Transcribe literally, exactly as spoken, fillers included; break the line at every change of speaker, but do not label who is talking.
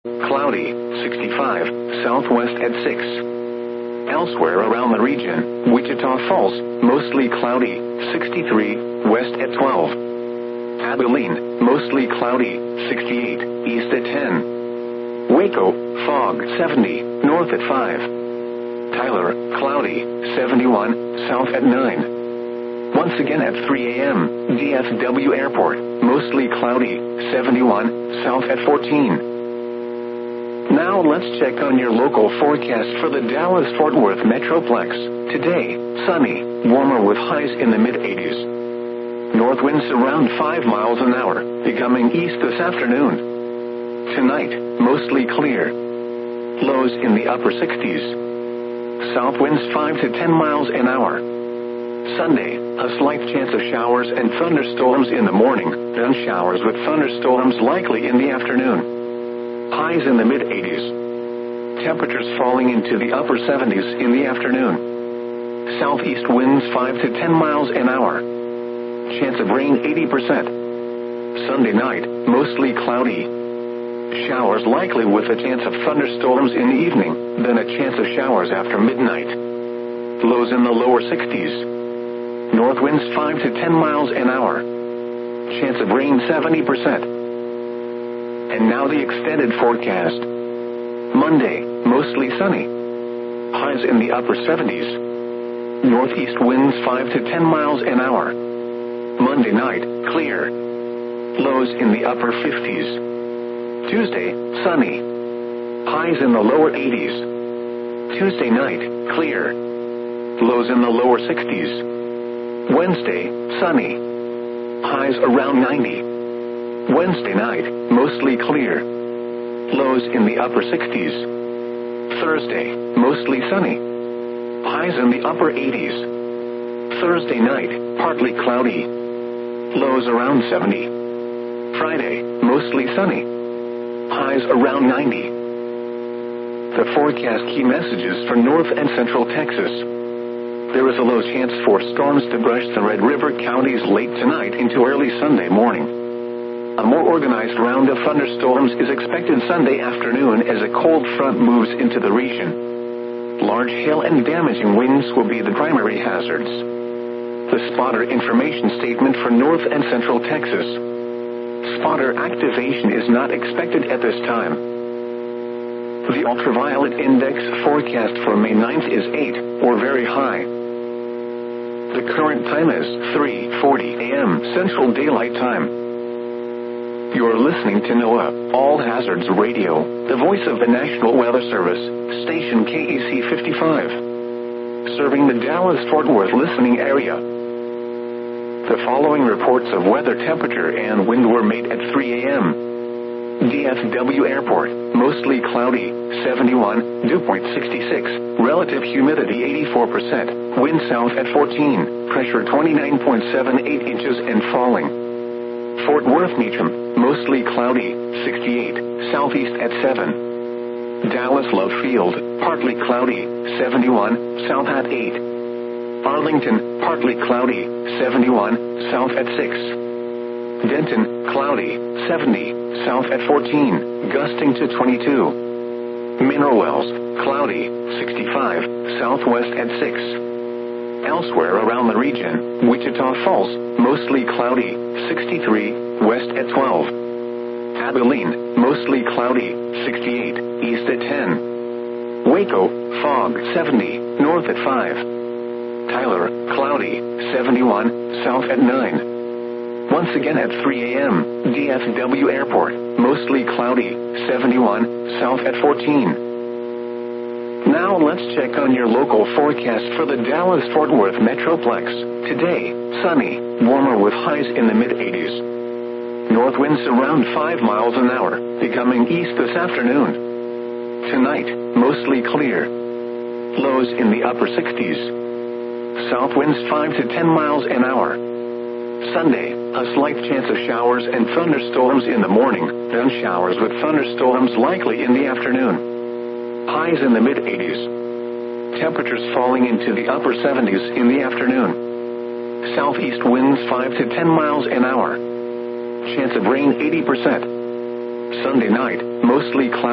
Cloudy, sixty-five, southwest at six. Elsewhere around the region, Wichita Falls, mostly cloudy, sixty-three, west at twelve. Abilene, mostly cloudy, sixty-eight, east at ten. Waco, fog, seventy, north at five. Tyler, cloudy, seventy-one, south at nine. Once again at three a.m., D F W Airport, mostly cloudy, seventy-one, south at fourteen. Now let's check on your local forecast for the Dallas-Fort Worth Metroplex. Today, sunny, warmer with highs in the mid-eighties. North winds around five miles an hour, becoming east this afternoon. Tonight, mostly clear. Lows in the upper sixties. South winds five to ten miles an hour. Sunday, a slight chance of showers and thunderstorms in the morning, then showers with thunderstorms likely in the afternoon. Highs in the mid-eighties. Temperatures falling into the upper seventies in the afternoon. Southeast winds five to ten miles an hour. Chance of rain eighty percent. Sunday night, mostly cloudy. Showers likely with a chance of thunderstorms in the evening, then a chance of showers after midnight. Lows in the lower sixties. North winds five to ten miles an hour. Chance of rain seventy percent. And now the extended forecast. Monday, mostly sunny. Highs in the upper seventies. Northeast winds five to ten miles an hour. Monday night, clear. Lows in the upper fifties. Tuesday, sunny. Highs in the lower eighties. Tuesday night, clear. Lows in the lower sixties. Wednesday, sunny. Highs around ninety. Wednesday night, mostly clear. Lows in the upper sixties. Thursday, mostly sunny. Highs in the upper eighties. Thursday night, partly cloudy. Lows around seventy. Friday, mostly sunny. Highs around ninety. The forecast key messages for North and Central Texas. There is a low chance for storms to brush the Red River counties late tonight into early Sunday morning. A more organized round of thunderstorms is expected Sunday afternoon as a cold front moves into the region. Large hail and damaging winds will be the primary hazards. The spotter information statement for North and Central Texas. Spotter activation is not expected at this time. The ultraviolet index forecast for May ninth is eight, or very high. The current time is three forty a.m. Central Daylight Time. You're listening to NOAA All Hazards Radio, the voice of the National Weather Service, station K E C fifty-five, serving the Dallas-Fort Worth listening area. The following reports of weather, temperature, and wind were made at three a.m. D F W Airport, mostly cloudy, seventy-one, dew point sixty-six, relative humidity eighty-four percent, wind south at fourteen, pressure twenty-nine point seven eight inches and falling. Fort Worth Meacham, mostly cloudy, sixty-eight, southeast at seven. Dallas Love Field, partly cloudy, seventy-one, south at eight. Arlington, partly cloudy, seventy-one, south at six. Denton, cloudy, seventy, south at fourteen, gusting to twenty-two. Mineral Wells, cloudy, sixty-five, southwest at six. Elsewhere around the region, Wichita Falls, mostly cloudy, sixty-three, west at twelve. Abilene, mostly cloudy, sixty-eight, east at ten. Waco, fog, seventy, north at five. Tyler, cloudy, seventy-one, south at nine. Once again at three a.m., D F W Airport, mostly cloudy, seventy-one, south at fourteen. Now let's check on your local forecast for the Dallas-Fort Worth Metroplex. Today, sunny, warmer with highs in the mid-eighties. North winds around five miles an hour, becoming east this afternoon. Tonight, mostly clear. Lows in the upper sixties. South winds five to ten miles an hour. Sunday, a slight chance of showers and thunderstorms in the morning, then showers with thunderstorms likely in the afternoon. Highs in the mid-eighties. Temperatures falling into the upper seventies in the afternoon. Southeast winds five to ten miles an hour. Chance of rain eighty percent. Sunday night, mostly cloudy.